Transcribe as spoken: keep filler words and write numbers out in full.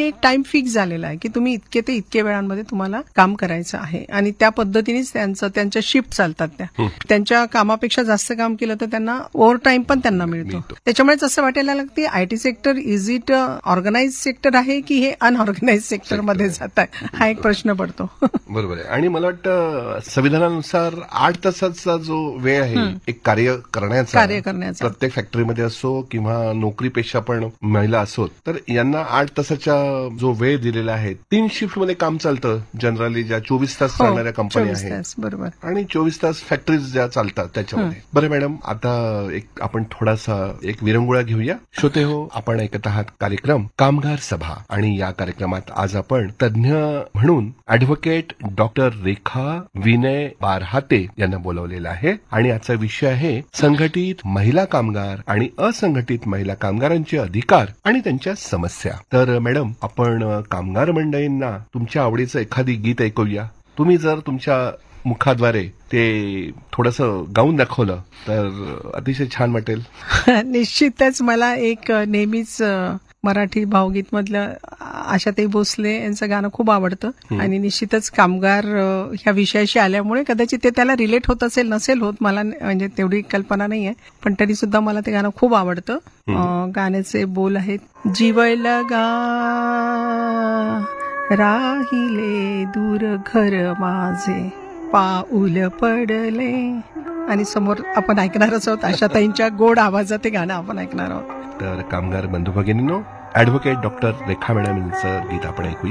त्याच्यासाठी एक time fix झालेला आहे की तुम्ही इतके ते इतके वेळांमध्ये तुम्हाला काम करायचं आहे आणि त्या पद्धतीनेच त्यांचं त्यांच्या शिफ्ट चालतात. त्या त्यांच्या कामापेक्षा जास्त काम केलं तर त्यांना ओव्हर टाइम पण त्यांना मिळतो. त्याच्यामुळेच असं वाटायला लागते IT sector is it organise sector आहे की हे अनऑर्गनाइज सेक्टर मध्ये जात आहे, हा एक प्रश्न पडतो. बरोबर आहे. आणि मला वाटतं संविधानानुसार आठ तासाचा जो वेळ आहे एक कार्य करण्याचा कार्य करण्याचा प्रत्येक फॅक्टरीमध्ये असो किंवा नोकरीपेक्षा पण महिला असोत तर यांना आठ तासाचा जो वेळ दिलेला आहे, तीन शिफ्ट मध्ये काम चालतं जनरली, ज्या चोवीस तास चालणाऱ्या कंपनी आहेत. बरोबर. आणि चोवीस तास फॅक्टरीज ज्या चालतात त्याच्यामध्ये. बरं मॅडम, आता एक आपण थोडासा एक विरंगुळा घेऊया. श्रोते हो, आपण ऐकत आहात कार्यक्रम कामगार सभा आणि या कार्यक्रमात आज आपण तज्ञ म्हणून ऍडव्होकेट डॉक्टर रेखा विनय बारहाते यांना बोलवलेलं आहे आणि आजचा विषय आहे संघटित महिला कामगार आणि असंघटित महिला कामगारांचे अधिकार आणि त्यांच्या समस्या. तर मॅडम, आपण कामगार मंडळींना तुमच्या आवडीचं एखादी गीत ऐकूया. तुम्ही जर तुमच्या मुखाद्वारे ते थोडंसं गाऊन दाखवलं तर अतिशय छान वाटेल. निश्चितच मला एक नेहमीच मराठी भावगीत मधलं आशाताई भोसले यांचं गाणं खूप आवडतं आणि निश्चितच कामगार ह्या विषयाशी आल्यामुळे कदाचित ते त्याला रिलेट होत असेल नसेल होत, मला म्हणजे तेवढी कल्पना नाहीये, पण तरी सुद्धा मला ते गाणं खूप आवडतं. गाण्याचे बोल आहेत, जीवय लगा राहिले दूर घर माझे पाऊल पडले, आणि समोर आपण ऐकणारच आहोत आशाताईंच्या गोड आवाजात ते गाणं आपण ऐकणार आहोत. तर कामगार बंधू भगिनींनो, ऍडव्होकेट डॉक्टर रेखा मॅडम यांचं गीत आपण ऐकूया.